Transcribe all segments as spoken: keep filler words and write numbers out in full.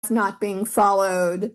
not being followed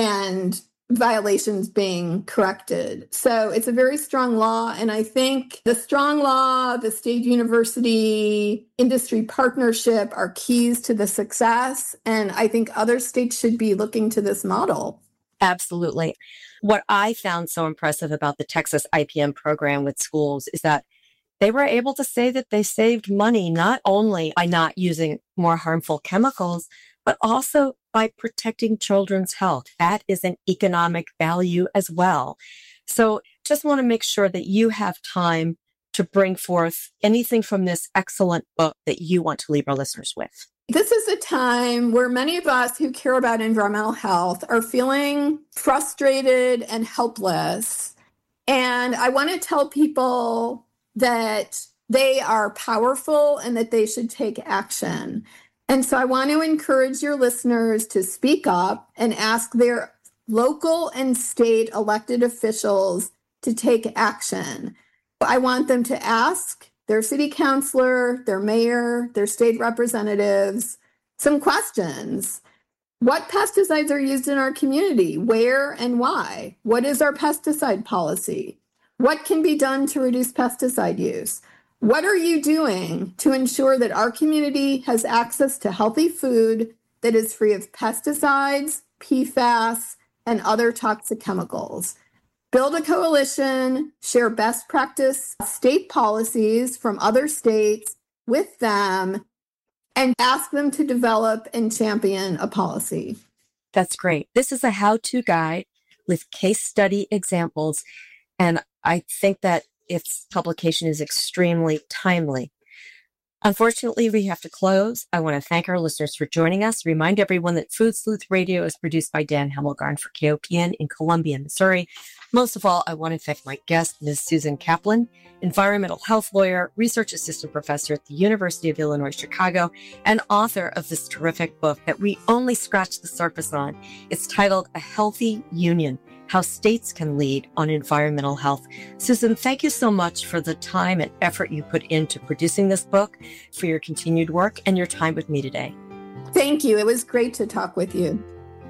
and violations being corrected. So it's a very strong law. And I think the strong law, the state university, industry partnership are keys to the success. And I think other states should be looking to this model. Absolutely. What I found so impressive about the Texas I P M program with schools is that they were able to say that they saved money not only by not using more harmful chemicals, but also by protecting children's health. That is an economic value as well. So just want to make sure that you have time to bring forth anything from this excellent book that you want to leave our listeners with. This is a time where many of us who care about environmental health are feeling frustrated and helpless. And I want to tell people that they are powerful and that they should take action. And so I want to encourage your listeners to speak up and ask their local and state elected officials to take action. I want them to ask their city councilor, their mayor, their state representatives some questions. What pesticides are used in our community? Where and why? What is our pesticide policy? What can be done to reduce pesticide use? What are you doing to ensure that our community has access to healthy food that is free of pesticides, P FAS, and other toxic chemicals? Build a coalition, share best practice state policies from other states with them, and ask them to develop and champion a policy. That's great. This is a how-to guide with case study examples, and I think that its publication is extremely timely. Unfortunately, we have to close. I want to thank our listeners for joining us. Remind everyone that Food Sleuth Radio is produced by Dan Hemmelgarn for K O P N in Columbia, Missouri. Most of all, I want to thank my guest, Miz Susan Kaplan, environmental health lawyer, research assistant professor at the University of Illinois, Chicago, and author of this terrific book that we only scratched the surface on. It's titled A Healthy Union: How States Can Lead on Environmental Health. Susan, thank you so much for the time and effort you put into producing this book, for your continued work, and your time with me today. Thank you. It was great to talk with you.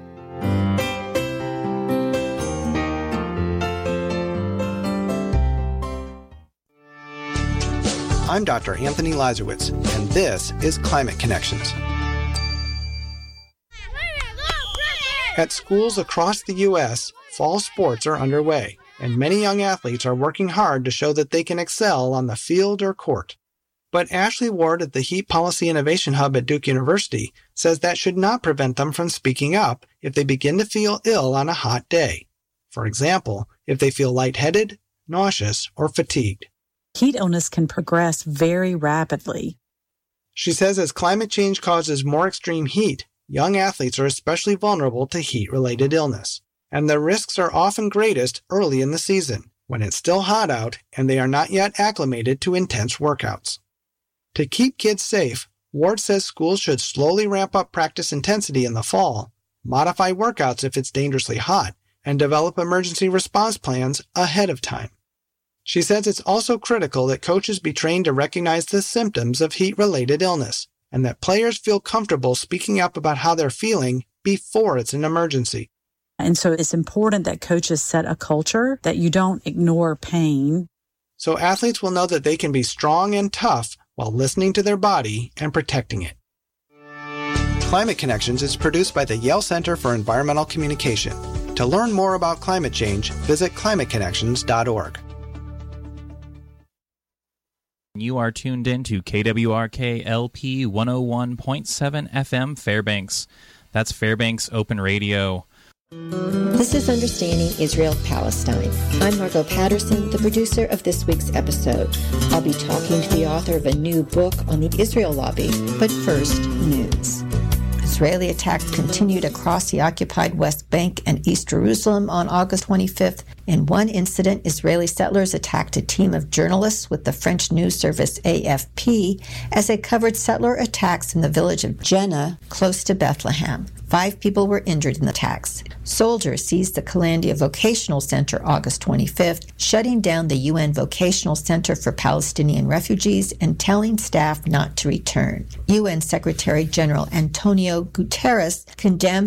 I'm Doctor Anthony Lazarowitz, and this is Climate Connections. At schools across the U S, fall sports are underway, and many young athletes are working hard to show that they can excel on the field or court. But Ashley Ward at the Heat Policy Innovation Hub at Duke University says that should not prevent them from speaking up if they begin to feel ill on a hot day. For example, if they feel lightheaded, nauseous, or fatigued. Heat illness can progress very rapidly. She says as climate change causes more extreme heat, young athletes are especially vulnerable to heat-related illness. And the risks are often greatest early in the season, when it's still hot out and they are not yet acclimated to intense workouts. To keep kids safe, Ward says schools should slowly ramp up practice intensity in the fall, modify workouts if it's dangerously hot, and develop emergency response plans ahead of time. She says it's also critical that coaches be trained to recognize the symptoms of heat-related illness, and that players feel comfortable speaking up about how they're feeling before it's an emergency. And so it's important that coaches set a culture that you don't ignore pain. So athletes will know that they can be strong and tough while listening to their body and protecting it. Climate Connections is produced by the Yale Center for Environmental Communication. To learn more about climate change, visit climate connections dot org. You are tuned in to K W R K L P one oh one point seven F M Fairbanks. That's Fairbanks Open Radio. This is Understanding Israel-Palestine. I'm Margot Patterson, the producer of this week's episode. I'll be talking to the author of a new book on the Israel lobby. But first, news. Israeli attacks continued across the occupied West Bank and East Jerusalem on August twenty-fifth. In one incident, Israeli settlers attacked a team of journalists with the French news service A F P as they covered settler attacks in the village of Jenna, close to Bethlehem. Five people were injured in the attacks. Soldiers seized the Kalandia Vocational Center August twenty-fifth, shutting down the U N Vocational Center for Palestinian Refugees and telling staff not to return. U N Secretary General Antonio Guterres condemned